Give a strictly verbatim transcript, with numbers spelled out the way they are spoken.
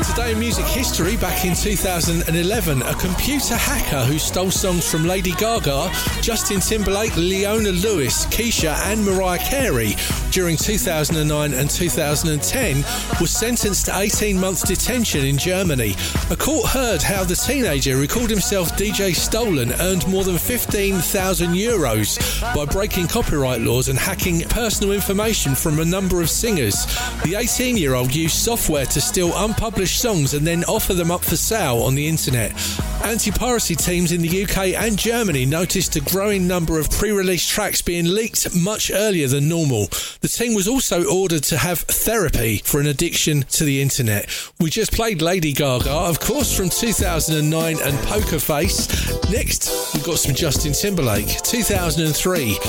Today in music history, back in two thousand eleven, a computer hacker who stole songs from Lady Gaga, Justin Timberlake, Leona Lewis, Keisha and Mariah Carey during two thousand nine and two thousand ten was sentenced to eighteen months detention in Germany. A court heard how the teenager, who called himself D J Stolen, earned more than fifteen thousand euros by breaking copyright laws and hacking personal information from a number of singers. The eighteen-year-old used software to steal unpublished songs and then offer them up for sale on the internet. Anti-piracy teams in the U K and Germany noticed a growing number of pre-release tracks being leaked much earlier than normal. The team was also ordered to have therapy for an addiction to the internet. We just played Lady Gaga, of course, from two thousand nine and Poker Face. Next, we've got some Justin Timberlake, two thousand three.